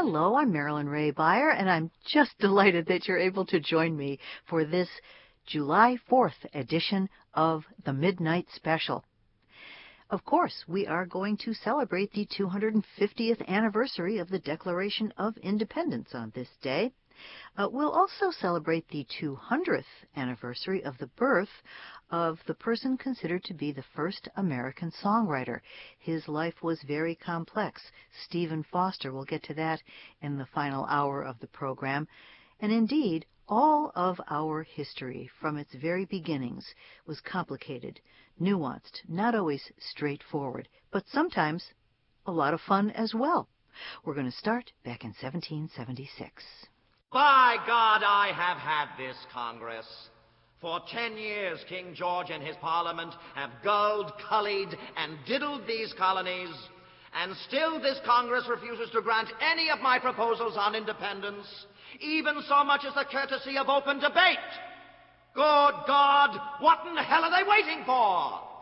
Hello, I'm Marilyn Ray Beyer, and I'm just delighted that you're able to join me for this July 4th edition of the Midnight Special. Of course, we are going to celebrate the 250th anniversary of the Declaration of Independence on this day. We'll also celebrate the 200th anniversary of the birth of the person considered to be the first American songwriter. His life was very complex. Stephen Foster will get to that in the final hour of the program. And indeed, all of our history from its very beginnings was complicated, nuanced, not always straightforward, but sometimes a lot of fun as well. We're going to start back in 1776. By God, I have had this Congress. For 10 years, King George and his Parliament have gulled, cullied, and diddled these colonies, and still this Congress refuses to grant any of my proposals on independence, even so much as the courtesy of open debate. Good God, what in the hell are they waiting for?